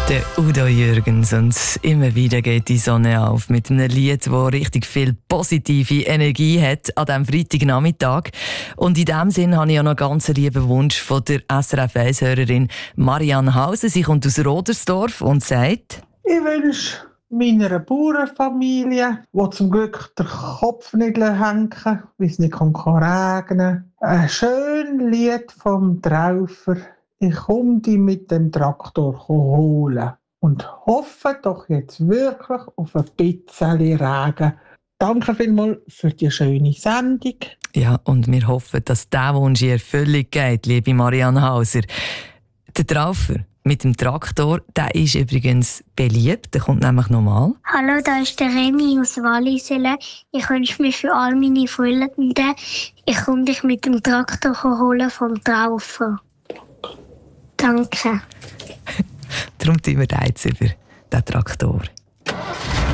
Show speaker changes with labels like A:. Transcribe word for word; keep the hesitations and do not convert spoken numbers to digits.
A: Der Udo Jürgens, und immer wieder geht die Sonne auf mit einem Lied, das richtig viel positive Energie hat an diesem Freitagnachmittag. Und in diesem Sinn habe ich auch noch einen ganz lieben Wunsch von der S R F eins-Hörerin Marianne Hauser. Sie kommt aus Rodersdorf und sagt:
B: Ich wünsche meiner Bauernfamilie, die zum Glück den Kopf nicht hängen, weil es nicht regnen kann, ein schönes Lied vom Traufer. Ich komme die mit dem Traktor holen und hoffe doch jetzt wirklich auf ein bisschen Regen. Danke vielmals für die schöne Sendung.
A: Ja, und wir hoffen, dass dieser Wunsch in Erfüllung geht, liebe Marianne Hauser. Der Traufer mit dem Traktor, der ist übrigens beliebt. Der kommt nämlich nochmal.
C: Hallo, da ist der Remy aus Wallisellen. Ich wünsche mir für all meine Freunde, ich komme dich mit dem Traktor holen vom Traufer. Danke.
A: Darum tun wir da jetzt über den Traktor.